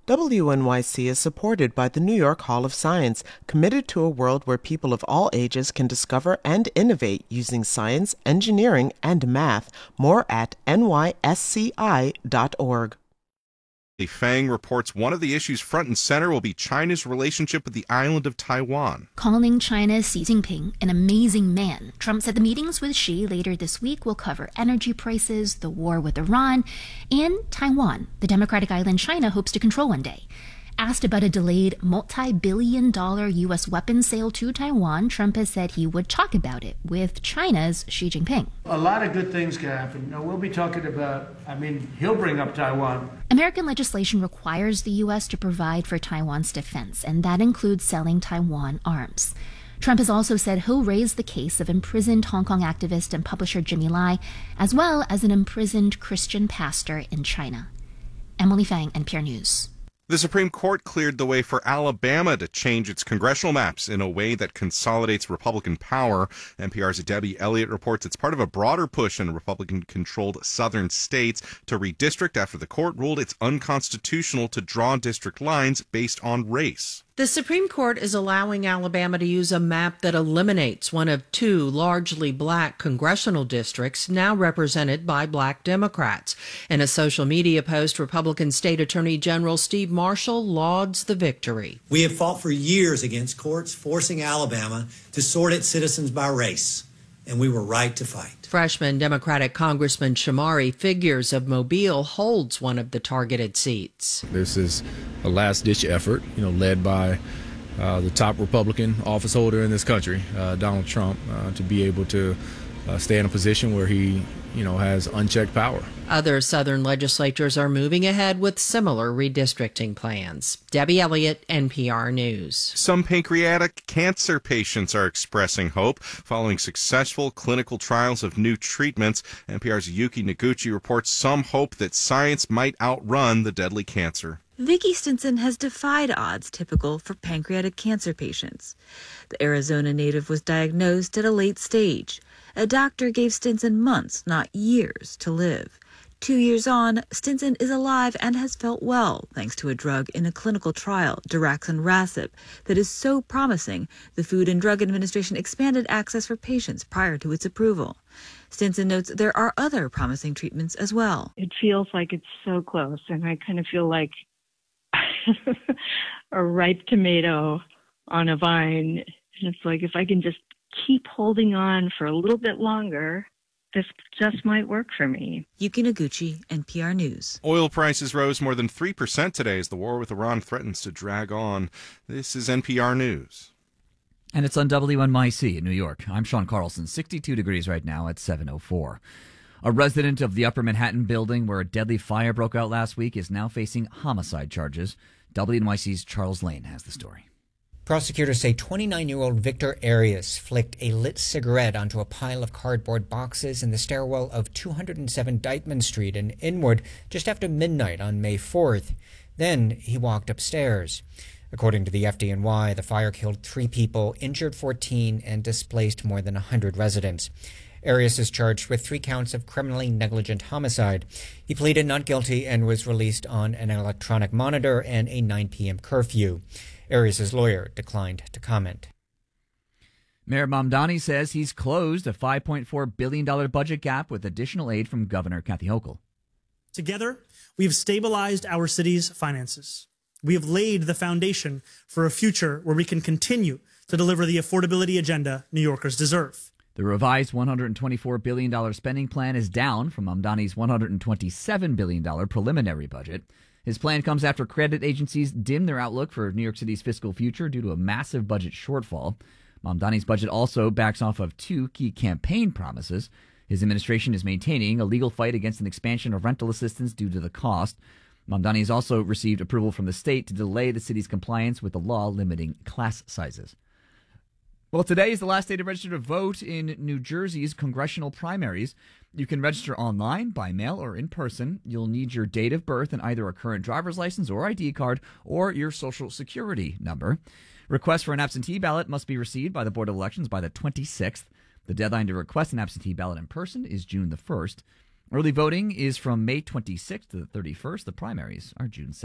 WNYC is supported by the New York Hall of Science, committed to a world where people of all ages can discover and innovate using science, engineering, and math. More at nysci.org. Fang reports one of the issues front and center will be China's relationship with the island of Taiwan. Calling China's Xi Jinping an amazing man, Trump said the meetings with Xi later this week will cover energy prices, the war with Iran, and Taiwan, the democratic island China hopes to control one day. Asked about a delayed multi-billion-dollar U.S. weapons sale to Taiwan, Trump has said he would talk about it with China's Xi Jinping. A lot of good things can happen. We'll be talking about, he'll bring up Taiwan. American legislation requires the U.S. to provide for Taiwan's defense, and that includes selling Taiwan arms. Trump has also said he'll raise the case of imprisoned Hong Kong activist and publisher Jimmy Lai, as well as an imprisoned Christian pastor in China. Emily Fang, NPR News. The Supreme Court cleared the way for Alabama to change its congressional maps in a way that consolidates Republican power. NPR's Debbie Elliott reports it's part of a broader push in Republican-controlled southern states to redistrict after the court ruled it's unconstitutional to draw district lines based on race. The Supreme Court is allowing Alabama to use a map that eliminates one of two largely black congressional districts now represented by black Democrats. In a social media post, Republican State Attorney General Steve Marshall lauds the victory. We have fought for years against courts forcing Alabama to sort its citizens by race, and we were right to fight. Freshman Democratic Congressman Shamari Figures of Mobile holds one of the targeted seats. This is a last-ditch effort, led by the top Republican office holder in this country, Donald Trump, to be able to stay in a position where he, has unchecked power. Other Southern legislatures are moving ahead with similar redistricting plans. Debbie Elliott, NPR News. Some pancreatic cancer patients are expressing hope following successful clinical trials of new treatments. NPR's Yuki Noguchi reports some hope that science might outrun the deadly cancer. Vicki Stinson has defied odds typical for pancreatic cancer patients. The Arizona native was diagnosed at a late stage. A doctor gave Stinson months, not years, to live. 2 years on, Stinson is alive and has felt well, thanks to a drug in a clinical trial, daraxonrasib, that is so promising, the Food and Drug Administration expanded access for patients prior to its approval. Stinson notes there are other promising treatments as well. It feels like it's so close, and I kind of feel like a ripe tomato on a vine. And it's like, if I can just keep holding on for a little bit longer, this just might work for me. Yuki Noguchi, NPR News. Oil prices rose more than 3% today as the war with Iran threatens to drag on. This is NPR News. And it's on WNYC in New York. I'm Sean Carlson. 62 degrees right now at 7:04. A resident of the Upper Manhattan building where a deadly fire broke out last week is now facing homicide charges. WNYC's Charles Lane has the story. Prosecutors say 29-year-old Victor Arias flicked a lit cigarette onto a pile of cardboard boxes in the stairwell of 207 Dyckman Street in Inwood just after midnight on May 4th. Then he walked upstairs. According to the FDNY, the fire killed 3 people, injured 14, and displaced more than 100 residents. Arias is charged with 3 counts of criminally negligent homicide. He pleaded not guilty and was released on an electronic monitor and a 9 p.m. curfew. Arias' lawyer declined to comment. Mayor Mamdani says he's closed a $5.4 billion budget gap with additional aid from Governor Kathy Hochul. Together, we have stabilized our city's finances. We have laid the foundation for a future where we can continue to deliver the affordability agenda New Yorkers deserve. The revised $124 billion spending plan is down from Mamdani's $127 billion preliminary budget. His plan comes after credit agencies dim their outlook for New York City's fiscal future due to a massive budget shortfall. Mamdani's budget also backs off of 2 key campaign promises. His administration is maintaining a legal fight against an expansion of rental assistance due to the cost. Mamdani has also received approval from the state to delay the city's compliance with the law limiting class sizes. Well, today is the last day to register to vote in New Jersey's congressional primaries. You can register online, by mail, or in person. You'll need your date of birth and either a current driver's license or ID card or your social security number. Requests for an absentee ballot must be received by the Board of Elections by the 26th. The deadline to request an absentee ballot in person is June the 1st. Early voting is from May 26th to the 31st. The primaries are June 2nd.